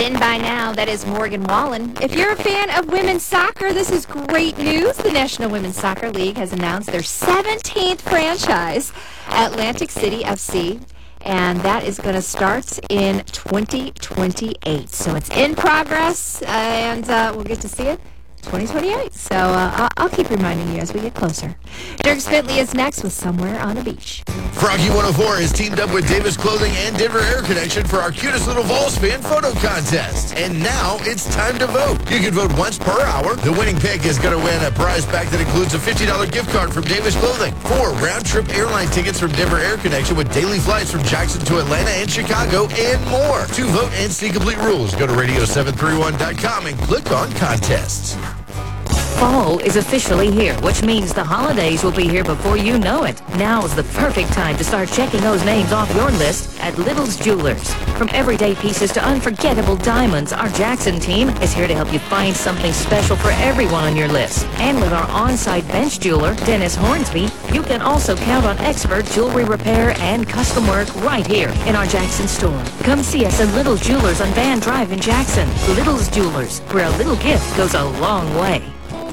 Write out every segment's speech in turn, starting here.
in by now. That is Morgan Wallen. If you're a fan of women's soccer, this is great news. The National Women's Soccer League has announced their 17th franchise, Atlantic City FC. And that is going to start in 2028. So it's in progress, and we'll get to see it 2028. So I'll keep reminding you as we get closer. Dierks Bentley is next with Somewhere on a Beach. Froggy 104 has teamed up with Davis Clothing and Denver Air Connection for our cutest little Vols fan photo contest. And now it's time to vote. You can vote once per hour. The winning pick is going to win a prize pack that includes a $50 gift card from Davis Clothing, 4 round-trip airline tickets from Denver Air Connection with daily flights from Jackson to Atlanta and Chicago, and more. To vote and see complete rules, go to radio731.com and click on contests. Fall is officially here, which means the holidays will be here before you know it. Now's the perfect time to start checking those names off your list at Little's Jewelers. From everyday pieces to unforgettable diamonds, our Jackson team is here to help you find something special for everyone on your list. And with our on-site bench jeweler, Dennis Hornsby, you can also count on expert jewelry repair and custom work right here in our Jackson store. Come see us at Little's Jewelers on Van Drive in Jackson. Little's Jewelers, where a little gift goes a long way.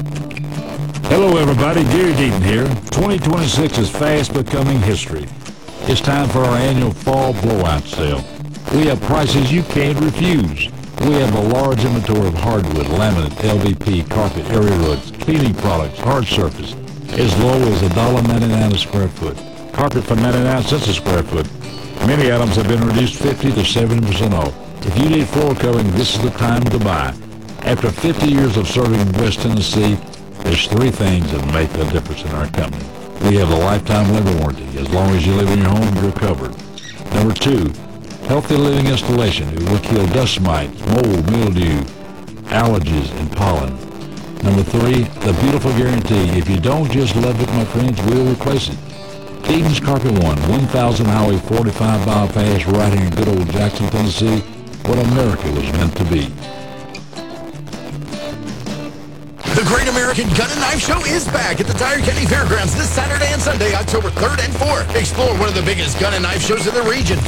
Hello everybody, Gary Deaton here. 2026 is fast becoming history. It's time for our annual fall blowout sale. We have prices you can't refuse. We have a large inventory of hardwood, laminate, LVP, carpet, area rugs, cleaning products, hard surface, as low as $1.99 a square foot. Carpet for 99 cents a square foot. Many items have been reduced 50 to 70% off. If you need floor covering, this is the time to buy. After 50 years of serving West Tennessee, there's 3 things that make a difference in our company. We have a lifetime labor warranty. As long as you live in your home, you're covered. Number 2, healthy living installation. It will kill dust mites, mold, mildew, allergies, and pollen. Number 3, the beautiful guarantee. If you don't just love it, my friends, we'll replace it. Eaton's Carpet One, 1000 Highway 45 bypass, right here in good old Jackson, Tennessee, what America was meant to be. The Great American Gun and Knife Show is back at the Dyer County Fairgrounds this Saturday and Sunday, October 3rd and 4th. Explore one of the biggest gun and knife shows in the region,